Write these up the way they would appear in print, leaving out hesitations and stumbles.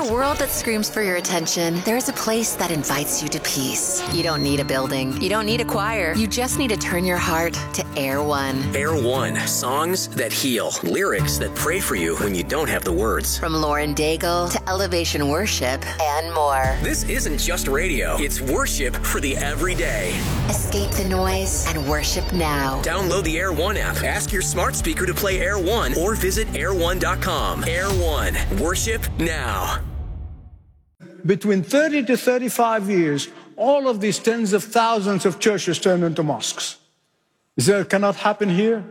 a world that screams for your attention, there is a place that invites you to peace. You don't need a building. You don't need a choir. You just need to turn your heart to Air One. Air One. Songs that heal. Lyrics that pray for you when you don't have the words. From Lauren Daigle to Elevation Worship and more. This isn't just radio. It's worship for the everyday. Escape the noise and worship now. Download the Air One app. Ask your smart speaker to play Air One or visit air1.com. Air One. Worship now. Between 30 to 35 years, all of these tens of thousands of churches turned into mosques. Is that cannot happen here?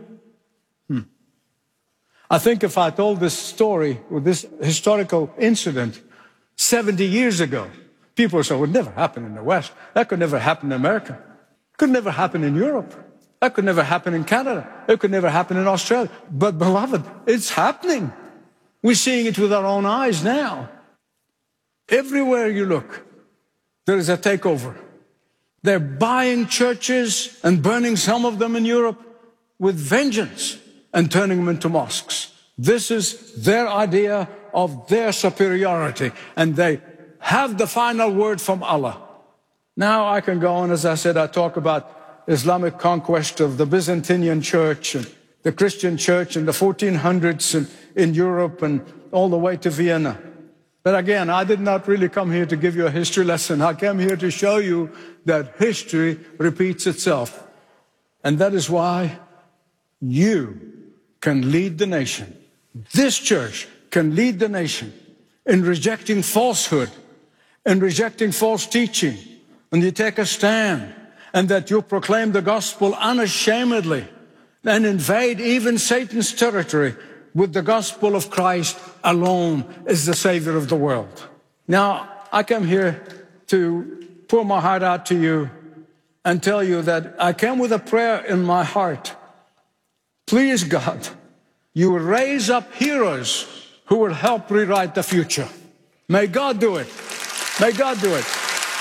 I think if I told this story with this historical incident 70 yeyears ago, people would say, it would never happen in the West. That could never happen in America. It could never happen in Europe. That could never happen in Canada. It could never happen in Australia. But beloved, it's happening. We're seeing it with our own eyes now. Everywhere you look, there is a takeover. They're buying churches and burning some of them in Europe with vengeance and turning them into mosques. This is their idea of their superiority, and they have the final word from Allah. Now I can go on, as I said, I talk about Islamic conquest of the Byzantine church and the Christian church in the 1400s in Europe and all the way to Vienna. But again, I did not really come here to give you a history lesson. I came here to show you that history repeats itself. And that is why you can lead the nation. This church can lead the nation in rejecting falsehood, in rejecting false teaching. And you take a stand, and that you proclaim the gospel unashamedly and invade even Satan's territory with the gospel of Christ alone as the Savior of the world. Now, I come here to pour my heart out to you and tell you that I came with a prayer in my heart. Please, God, you will raise up heroes who will help rewrite the future. May God do it. May God do it.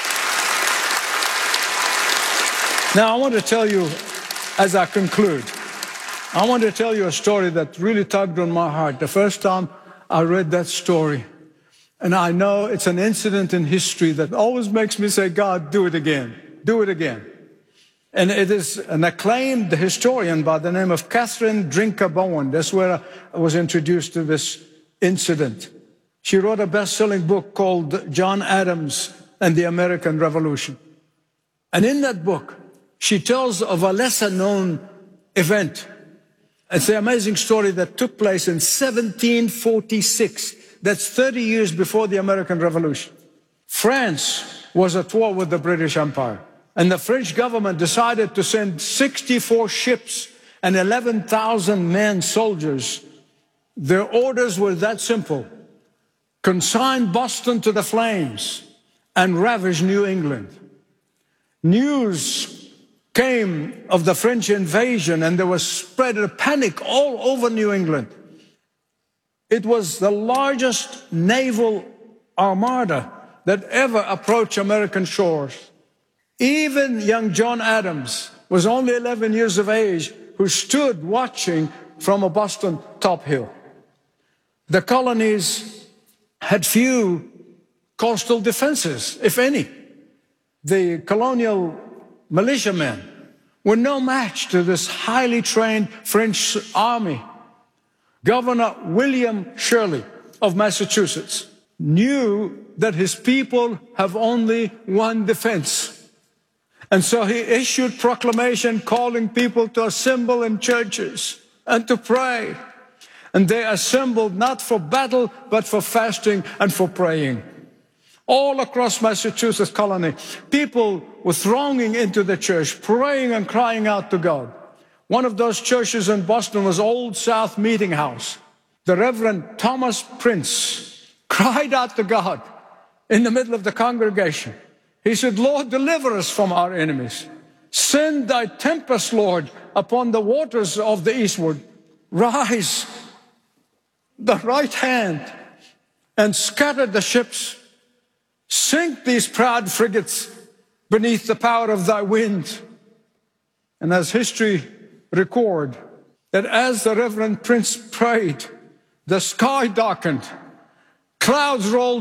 Now, I want to tell you, as I conclude, I want to tell you a story that really tugged on my heart. The first time I read that story, and I know it's an incident in history that always makes me say, God, do it again. Do it again. And it is an acclaimed historian by the name of Catherine Drinker Bowen. That's where I was introduced to this incident. She wrote a best-selling book called John Adams and the American Revolution. And in that book, she tells of a lesser-known event. It's the amazing story that took place in 1746. That's 30 years before the American Revolution. France was at war with the British Empire. And the French government decided to send 64 ships and 11,000 men, soldiers. Their orders were that simple. Consign Boston to the flames and ravage New England. News came of the French invasion, and there was spread a panic all over New England. It was the largest naval armada that ever approached American shores. Even young John Adams was only 11 years of age, who stood watching from a Boston top hill. The colonies had few coastal defenses, if any. The colonial militiamen were no match to this highly trained French army. Governor William Shirley of Massachusetts knew that his people have only one defense. And so he issued proclamation calling people to assemble in churches and to pray. And they assembled not for battle, but for fasting and for praying. All across Massachusetts colony, people were thronging into the church, praying and crying out to God. One of those churches in Boston was Old South Meeting House. The Reverend Thomas Prince cried out to God in the middle of the congregation. He said, Lord, deliver us from our enemies. Send thy tempest, Lord, upon the waters of the eastward. Rise the right hand and scatter the ships. Sink these proud frigates beneath the power of thy wind. And as history record, that as the Reverend Prince prayed, the sky darkened, clouds rolled